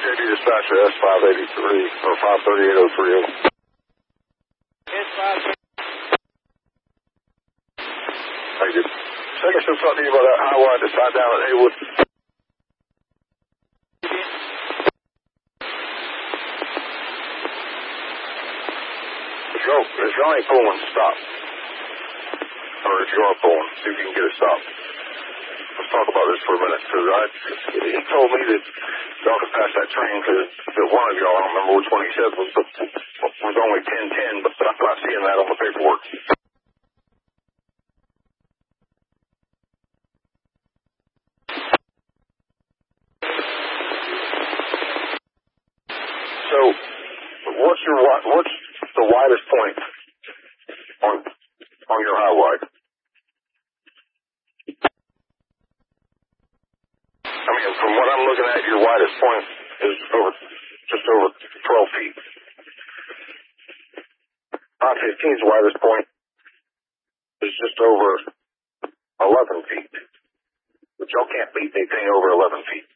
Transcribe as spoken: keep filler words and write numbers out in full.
J D dispatcher S five eighty-three or five thirty-eight oh three oh. S five. Thank you. Second shift talking to you about that high wire that's tied down at Haywood. If y'all, if y'all ain't pulling, stop. Or if you are pulling, see if you can get it stopped. Let's talk about this for a minute, because I, he told me that y'all could pass that train, because that one of y'all, I don't remember which one he said, was, was only ten ten, but I'm not seeing that on the paperwork. So, what's your what's the widest point on on your high wide? I mean, from what I'm looking at, your widest point is over just over twelve feet. I fifteen's widest point is just over eleven feet. But y'all can't beat anything over eleven feet.